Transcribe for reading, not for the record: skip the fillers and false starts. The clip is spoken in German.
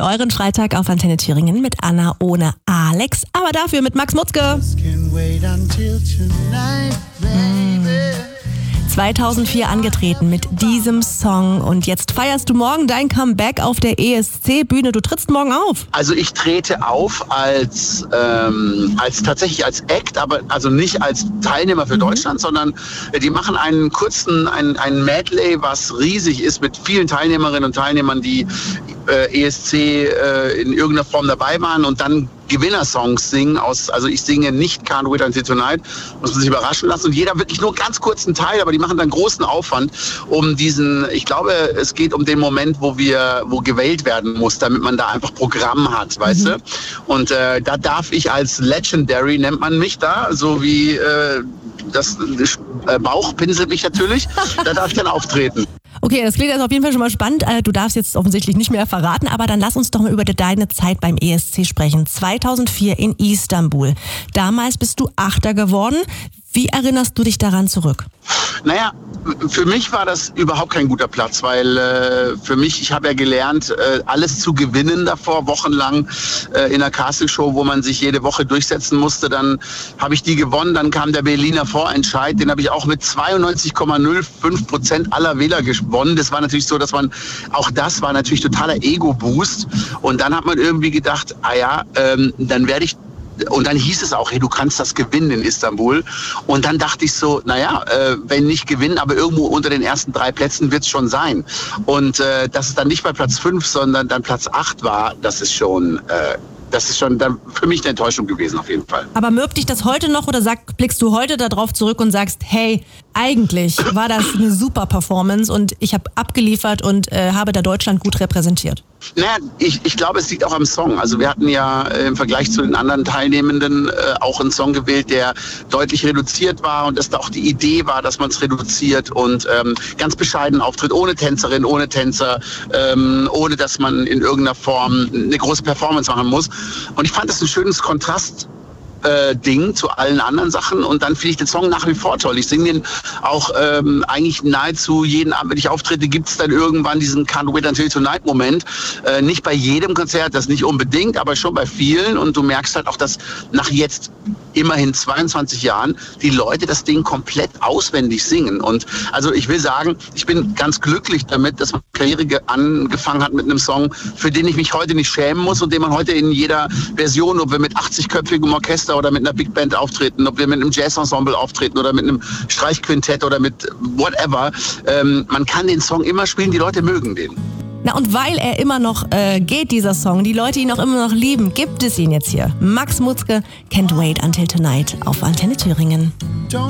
euren Freitag auf Antenne Thüringen mit Anna ohne Alex, aber dafür mit Max Mutzke. 2004 angetreten mit diesem Song und jetzt feierst du morgen dein Comeback auf der ESC-Bühne. Du trittst morgen auf. Also ich trete auf als tatsächlich als Act, aber also nicht als Teilnehmer für Deutschland, sondern die machen einen kurzen, ein Medley, was riesig ist mit vielen Teilnehmerinnen und Teilnehmern, die ESC in irgendeiner Form dabei waren und dann Gewinnersongs singen also ich singe nicht Can't Wait Until Tonight, muss man sich überraschen lassen und jeder wirklich nur ganz kurzen Teil, aber die machen dann großen Aufwand um ich glaube, es geht um den Moment, wo gewählt werden muss, damit man da einfach Programm hat, weißt du? Und da darf ich als Legendary, nennt man mich da, so wie das Bauch pinselt mich natürlich, da darf ich dann auftreten. Okay, das klingt jetzt auf jeden Fall schon mal spannend. Du darfst jetzt offensichtlich nicht mehr verraten, aber dann lass uns doch mal über deine Zeit beim ESC sprechen. 2004 in Istanbul. Damals bist du Achter geworden. Wie erinnerst du dich daran zurück? Naja, für mich war das überhaupt kein guter Platz, weil für mich, ich habe ja gelernt, alles zu gewinnen davor, wochenlang in einer Castle-Show, wo man sich jede Woche durchsetzen musste. Dann habe ich die gewonnen, dann kam der Berliner Vorentscheid, den habe ich auch mit 92,05% aller Wähler gewonnen. Das war natürlich so, das war natürlich totaler Ego-Boost. Und dann hat man irgendwie gedacht, dann werde ich. Und dann hieß es auch, hey, du kannst das gewinnen in Istanbul. Und dann dachte ich so, wenn nicht gewinnen, aber irgendwo unter den ersten 3 Plätzen wird es schon sein. Und dass es dann nicht bei Platz 5, sondern dann Platz 8 war, das ist schon dann für mich eine Enttäuschung gewesen auf jeden Fall. Aber mürbt dich das heute noch oder blickst du heute darauf zurück und sagst, hey, eigentlich war das eine super Performance und ich habe abgeliefert und habe da Deutschland gut repräsentiert? Naja, ich glaube, es liegt auch am Song. Also wir hatten ja im Vergleich zu den anderen Teilnehmenden auch einen Song gewählt, der deutlich reduziert war und dass da auch die Idee war, dass man es reduziert und ganz bescheiden auftritt, ohne Tänzerin, ohne Tänzer, ohne dass man in irgendeiner Form eine große Performance machen muss. Und ich fand das ein schönes Ding zu allen anderen Sachen und dann finde ich den Song nach wie vor toll. Ich singe den auch eigentlich nahezu jeden Abend, wenn ich auftrete, gibt es dann irgendwann diesen Can't Wait Until Tonight Moment. Nicht bei jedem Konzert, das nicht unbedingt, aber schon bei vielen und du merkst halt auch, dass nach jetzt immerhin 22 Jahren die Leute das Ding komplett auswendig singen und also ich will sagen, ich bin ganz glücklich damit, dass meine Karriere angefangen hat mit einem Song, für den ich mich heute nicht schämen muss und den man heute in jeder Version, ob wir mit 80-köpfigem Orchester oder mit einer Big Band auftreten, ob wir mit einem Jazz-Ensemble auftreten oder mit einem Streichquintett oder mit whatever. Man kann den Song immer spielen, die Leute mögen den. Na und weil er immer noch geht, dieser Song, die Leute ihn auch immer noch lieben, gibt es ihn jetzt hier. Max Mutzke, Can't Wait Until Tonight auf Antenne Thüringen.